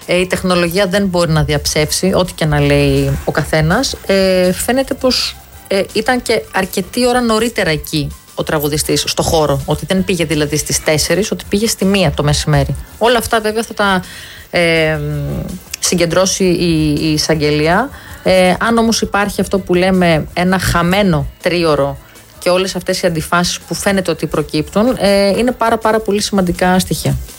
η τεχνολογία δεν μπορεί να διαψεύσει ό,τι και να λέει ο καθένας. Φαίνεται πως ήταν και αρκετή ώρα νωρίτερα εκεί ο τραγουδιστής στο χώρο, ότι δεν πήγε δηλαδή στις 4, ότι πήγε στη 1 το μεσημέρι. Όλα αυτά βέβαια θα τα συγκεντρώσει η εισαγγελία. Αν όμως υπάρχει αυτό που λέμε ένα χαμένο τρίωρο και όλες αυτές οι αντιφάσεις που φαίνεται ότι προκύπτουν, είναι πάρα πολύ σημαντικά στοιχεία.